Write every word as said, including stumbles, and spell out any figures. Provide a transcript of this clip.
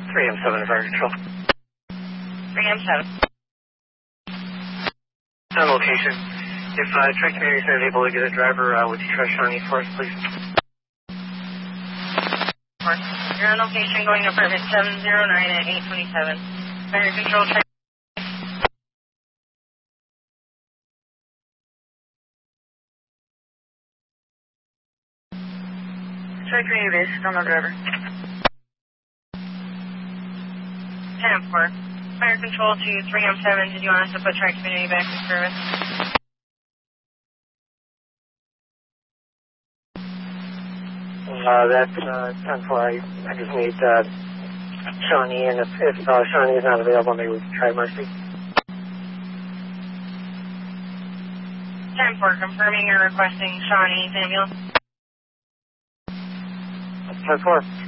three M seven, Fire Control. three M seven. On location. If uh, Tri-Community is able to get a driver, uh, would you try Shawnee for us, please? You're on location going to apartment seven zero nine at eight twenty-seven. Fire Control, check. Tri-Community base, still no driver. ten four. Fire Control to three M seven, did you want us to put Tri-Community back in service? Uh, that's uh, ten four. I, I just need uh, Shawnee, and if, if uh, Shawnee is not available, maybe we can try Mercy. ten four, confirming you're requesting Shawnee's ambulance. ten four.